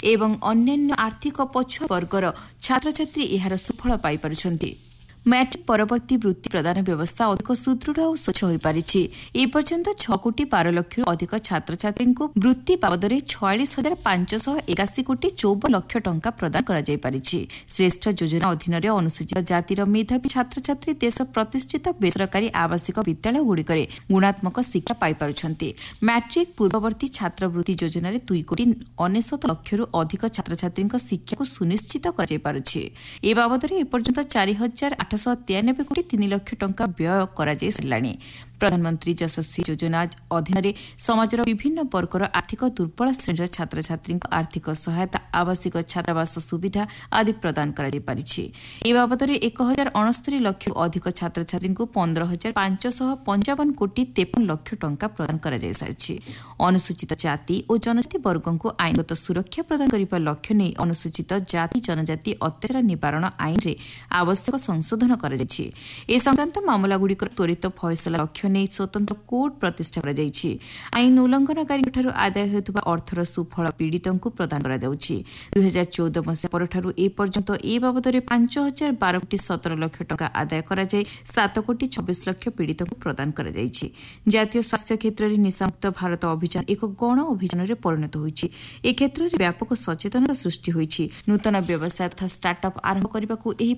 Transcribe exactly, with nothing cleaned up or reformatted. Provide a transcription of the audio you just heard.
एवं अन्यान्य आर्थिक पछुआ वर्गर छात्र छात्री एहार सुफल पाई पारुछन्ति। मैट्रिक परवर्ती वृत्ति प्रदान व्यवस्था अधिक सुदृढ़ और स्वच्छ हो पारिछि। ए पर्यंत छह कोटी बारह लक्ष अधिक छात्र छात्री को वृत्ति बाबदरे छयालीस हजार पांचश एकाशी कोटी चौवन लक्ष टंका प्रदान करा जाय पारिछि। श्रेष्ठ योजना अधीन अनुसूचित जातिर मेधावी छात्र छात्री देश प्रतिष्ठित बेसरकारी आवासिक विद्यालय गुड़िकरे गुणात्मक शिक्षा पाई पारुछन्ति। मैट्रिक पूर्ववर्ती छात्रवृत्ति योजना दुई कोटी अनेशत लक्ष अधिक छात्र छात्री शिक्षा को सुनिश्चित कर जाय पारुछि। ए बाबदरे ए पर्यंत चार हजार आठश तेयानबे कोटी तीन लक्ष टंका व्यय करा जाय सारिलानि। प्रधानमंत्री यशस्वी योजना अधीन समाजर विभिन्न वर्गर आर्थिक दुर्बल श्रेणीर छात्र छात्री आर्थिक सहायता आवासिक छात्रावास सुविधा आदि प्रदान करा जाय पारिछि। ए बाबदरे एक हजार अणस्तरी लक्ष अधिक छात्र छात्री पंद्रह हजार पांचश पंचावन कोटी तेपन लक्ष टंका प्रदान करा जाय सारिछि। अनुसूचित जाति और जनजाति वर्गों को आईनगत सुरक्षा प्रदान करने लक्ष्य नहीं अनुसूचित जाति जनजाति अत्याचार निवारण आईन रे आवश्यक संशोधन करा जायछि। ए संक्रांत मामलागुड़िकर त्वरित फैसला लक्ष्य नहीं स्वतंत्र कोर्ट प्रतिष्ठा करा जायछि। आईन उल्लंघनकारी ठारू आदाय हेतुबा अर्थर सुफल पीड़ितों को प्रदान करा जाउछि। दुई हजार चौदह मसीहा परठारू ए पर्यंत ए बाबदरे पांच हजार बारह कोटी सतर लक्ष टंका आदाय करा जाय सात कोटी छब्बीस लक्ष पीड़ितों को प्रदान करा जायछि। जातीय स्वास्थ्य क्षेत्र में निशामुक्त भारत अभियान एक गण अभियान में परिणत होइछि। ए क्षेत्र में व्यापक सचेतनता सृष्टि होइछि। नूतन व्यवसाय तथा स्टार्टअप आरंभ करने